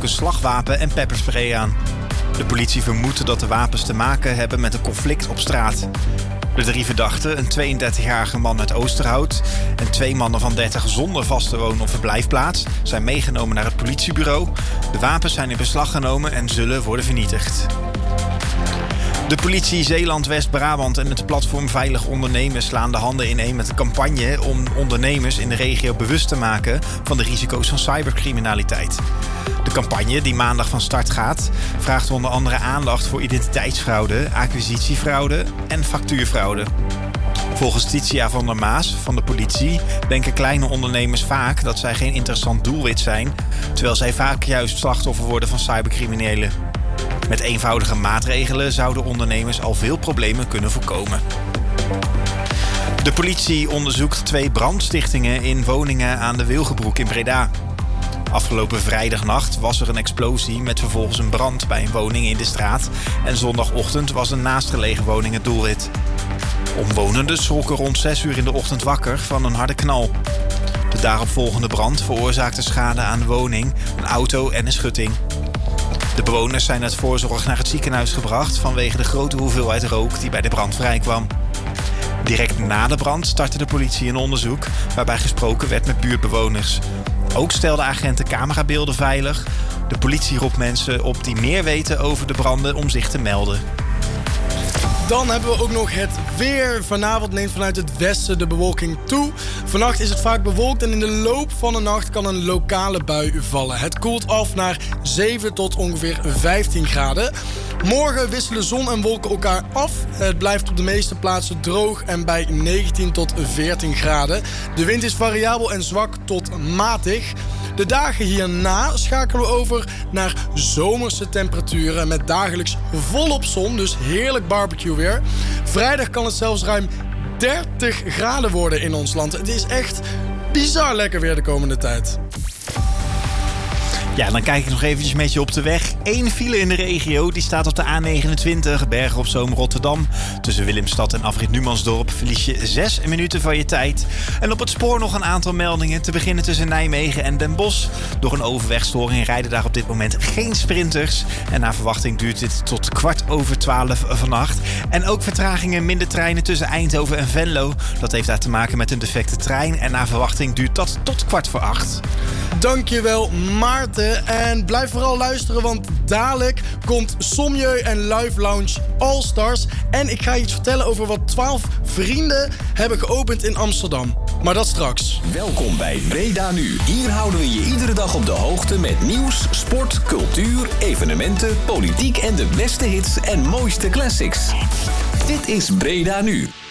ook een slagwapen en pepperspray aan. De politie vermoedt dat de wapens te maken hebben met een conflict op straat. De 3 verdachten, een 32-jarige man uit Oosterhout en 2 mannen van 30 zonder vaste woon- of verblijfplaats, zijn meegenomen naar het politiebureau. De wapens zijn in beslag genomen en zullen worden vernietigd. De politie Zeeland, West-Brabant en het platform Veilig Ondernemen slaan de handen ineen met een campagne om ondernemers in de regio bewust te maken van de risico's van cybercriminaliteit. De campagne, die maandag van start gaat, vraagt onder andere aandacht voor identiteitsfraude, acquisitiefraude en factuurfraude. Volgens Titia van der Maas van de politie denken kleine ondernemers vaak dat zij geen interessant doelwit zijn, terwijl zij vaak juist slachtoffer worden van cybercriminelen. Met eenvoudige maatregelen zouden ondernemers al veel problemen kunnen voorkomen. De politie onderzoekt 2 brandstichtingen in woningen aan de Wilgenbroek in Breda. Afgelopen vrijdagnacht was er een explosie met vervolgens een brand bij een woning in de straat. En zondagochtend was een naastgelegen woning het doelwit. Omwonenden schrokken rond 6 uur in de ochtend wakker van een harde knal. De daaropvolgende brand veroorzaakte schade aan de woning, een auto en een schutting. De bewoners zijn uit voorzorg naar het ziekenhuis gebracht vanwege de grote hoeveelheid rook die bij de brand vrijkwam. Direct na de brand startte de politie een onderzoek waarbij gesproken werd met buurtbewoners. Ook stelden agenten camerabeelden veilig. De politie roept mensen op die meer weten over de branden om zich te melden. Dan hebben we ook nog het weer. Vanavond neemt vanuit het westen de bewolking toe. Vannacht is het vaak bewolkt en in de loop van de nacht kan een lokale bui vallen. Het koelt af naar 7 tot ongeveer 15 graden. Morgen wisselen zon en wolken elkaar af. Het blijft op de meeste plaatsen droog en bij 19 tot 14 graden. De wind is variabel en zwak tot matig. De dagen hierna schakelen we over naar zomerse temperaturen met dagelijks volop zon, dus heerlijk barbecue weer. Vrijdag kan het zelfs ruim 30 graden worden in ons land. Het is echt bizar lekker weer de komende tijd. Ja, dan kijk ik nog eventjes met je op de weg. 1 file in de regio, die staat op de A29, Bergen op Zoom, Rotterdam. Tussen Willemstad en afrit Numansdorp verlies je 6 minuten van je tijd. En op het spoor nog een aantal meldingen. Te beginnen tussen Nijmegen en Den Bosch. Door een overwegstoring rijden daar op dit moment geen sprinters. En naar verwachting duurt dit tot 11:15 vannacht. En ook vertragingen, minder treinen tussen Eindhoven en Venlo. Dat heeft daar te maken met een defecte trein. En naar verwachting duurt dat tot 7:15. Dankjewel, Maarten. En blijf vooral luisteren, want dadelijk komt Sommieu en Live Lounge All Stars. En ik ga je iets vertellen over wat 12 vrienden hebben geopend in Amsterdam. Maar dat straks. Welkom bij Breda Nu. Hier houden we je iedere dag op de hoogte met nieuws, sport, cultuur, evenementen, politiek en de beste hits en mooiste classics. Dit is Breda Nu.